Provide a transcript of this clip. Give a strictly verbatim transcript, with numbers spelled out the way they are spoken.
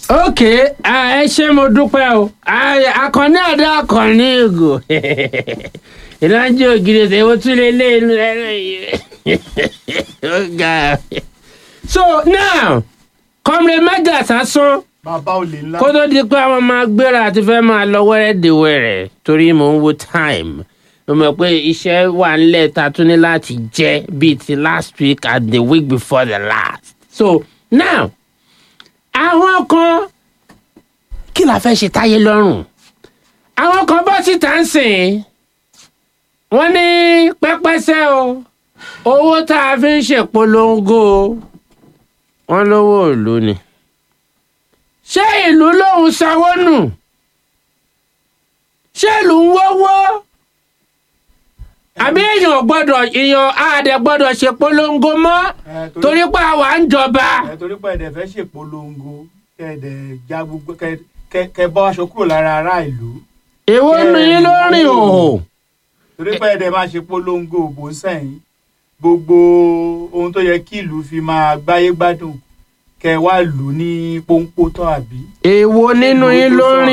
ok ẹ ṣé mo dúpẹ́ o akọni àdá akọni ìgò ìlànà ògiri ṣe wọ́n tún lè lé inú ẹ̀rọ yìí. So now Comrade Maga Sasson bàbá olè ńlá. kó tó di pé àwọn máa gbéra àti fẹ́ máa lọ wẹ́rẹ́dẹ̀wẹ̀rẹ̀ torí mò ń wo time mo mọ̀ pé iṣẹ́ wà nílẹ̀ ta tún ní láti jẹ́ bíi ti last week and the week before the last. So now àwọn kan kí la fẹ́ ṣe táyé lọ́rùn àwọn kan bọ́ síta ń sìn wọ́n ní pẹ́pẹ́sẹ́ o owó tá a fi ń ṣèpolongo wọ́n lówó ìlú ni ṣé ìlú lòun sanwó nù ṣé ìlú ń wọ́wọ́ àbí èèyàn gbọ́dọ̀ èèyàn àdẹ gbọ́dọ̀ ṣèpolongo mọ́ torí pé àwa ń jọba. torí pé ẹ̀dẹ̀ fẹ́ ṣèpolongo kẹ̀dẹ̀ já gbogbo kẹ bọ́ aṣọ kúrò lára ará ìlú. èwo nu yín ló rìn òhò. torí pé ẹ̀dẹ̀ máa ṣèpolongo òbò sẹ́yìn gbogbo ohun tó yẹ kí ìlú fi máa gbáyé gbádùn kẹ wá lù ní pọ́npọ́ tó àbí. èwo nínú yín ló rìn.